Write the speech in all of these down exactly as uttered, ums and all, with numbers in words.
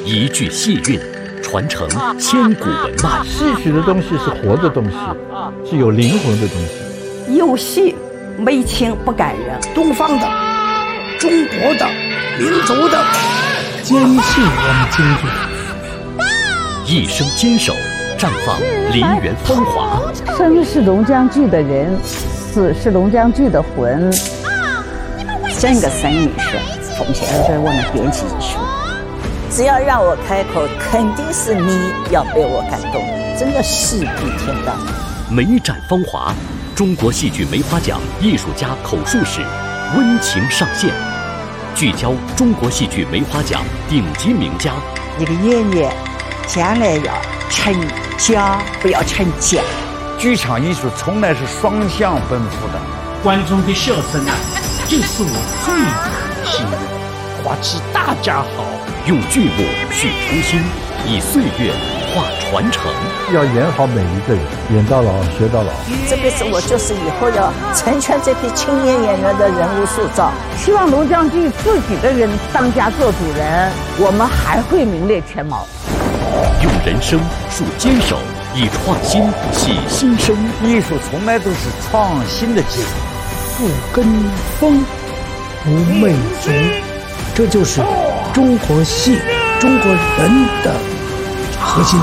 一句戏韵，传承千古文脉。 戏曲的东西是活的东西，是有灵魂的东西。 有戏没情不感人， 东方的、中国的、民族的， 坚信我们京剧， 一生坚守，绽放梨园风华。 生是龙江剧的人，死是龙江剧的魂。 整个生命是奉献给我们编辑艺术。只要让我开口，肯定是你要被我感动，真的戏比天大。 梅展风华，中国戏剧梅花奖艺术家口述史温情上线，聚焦中国戏剧梅花奖顶级名家。 一个演员将来要成家，不要成家。 剧场艺术从来是双向奔赴的， 观众的笑声啊，就是我最可惜的。 花期大家好， 用剧目续初心，以岁月画传承。 要演好每一个人，演到老学到老。 这辈子我就是以后要成全这批青年演员的人物塑造。 希望龙江剧自己的人当家做主人，我们还会名列前茅。 用人生树坚守，以创新洗新生。 艺术从来都是创新的结果。 不跟风，不媚俗，这就是中国戏、中国人的核心。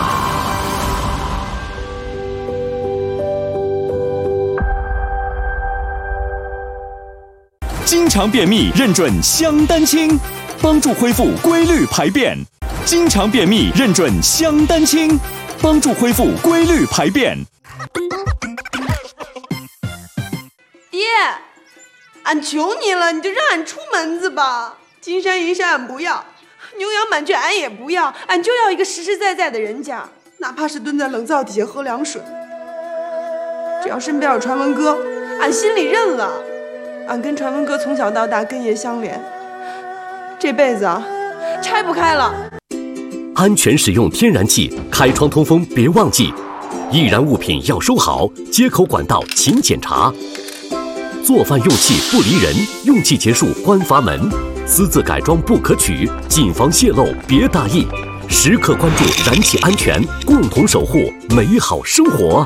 经常便秘认准香丹清，帮助恢复规律排便。经常便秘认准香丹清，帮助恢复规律排便。 爹，俺求你了，你就让俺出门子吧。金山银山俺不要，牛羊满圈俺也不要，俺就要一个实实在在的人家，哪怕是蹲在冷灶底下喝凉水。只要身边有传文哥，俺心里认了。俺跟传文哥从小到大根叶相连，这辈子啊，拆不开了。 安全使用天然气，开窗通风别忘记。易燃物品要收好，接口管道勤检查。做饭用气不离人，用气结束关阀门。私自改装不可取，谨防泄漏别大意。时刻关注燃气安全，共同守护美好生活。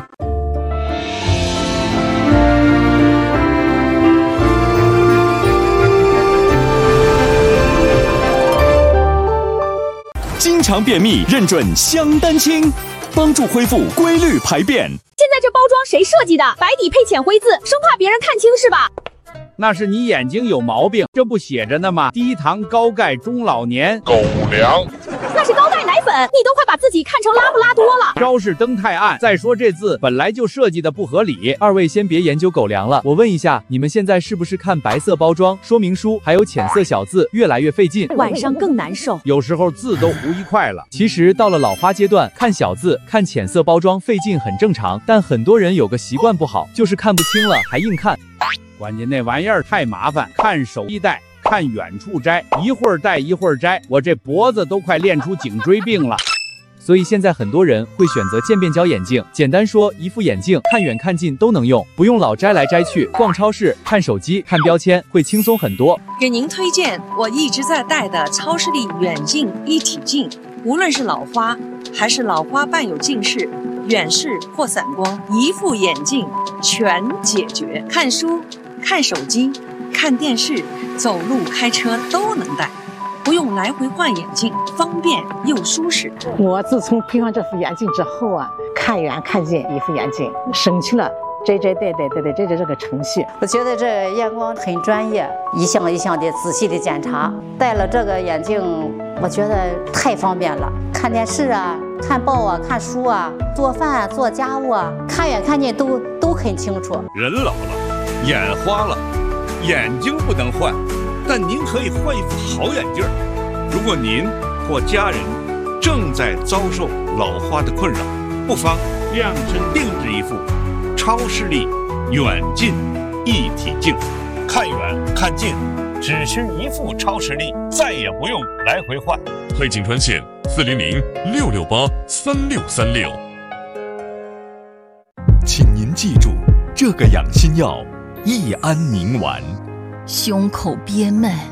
经常便秘认准香丹清，帮助恢复规律排便。 现在这包装谁设计的？白底配浅灰字，生怕别人看清是吧？ 那是你眼睛有毛病，这不写着呢吗？低糖高钙中老年狗粮。 那是高钙奶粉，你都快把自己看成拉布拉多了。 招式灯太暗，再说这字本来就设计的不合理。二位先别研究狗粮了，我问一下，你们现在是不是看白色包装说明书还有浅色小字越来越费劲， 晚上更难受， 有时候字都糊一块了。其实到了老花阶段，看小字看浅色包装费劲很正常，但很多人有个习惯不好，就是看不清了还硬看。关键那玩意儿太麻烦，看手一戴，看远处摘，一会儿戴一会儿摘，我这脖子都快练出颈椎病了。所以现在很多人会选择渐变焦眼镜，简单说，一副眼镜看远看近都能用，不用老摘来摘去，逛超市看手机看标签会轻松很多。 给您推荐我一直在戴的超视力远近一体镜，无论是老花还是老花伴有近视、远视或散光，一副眼镜全解决。看书、看手机、看电视、走路、开车都能戴，不用来回换眼镜，方便又舒适。 我自从配上这副眼镜之后啊，看远看近一副眼镜，省去了摘摘戴戴戴戴摘摘这个程序。 我觉得这验光很专业，一项一项的仔细的检查。戴了这个眼镜，我觉得太方便了，看电视啊、看报啊、看书啊、做饭啊、做家务啊，看远看近都都很清楚。 人老了，眼花了，眼睛不能换，但您可以换一副好眼镜。如果您或家人正在遭受老花的困扰，不妨量身定制一副超视力远近一体镜，看远看近只需一副超视力，再也不用来回换。 汇景专线四零零六六八三六三六。 请您记住，这个养心药益安宁丸。 胸口憋闷，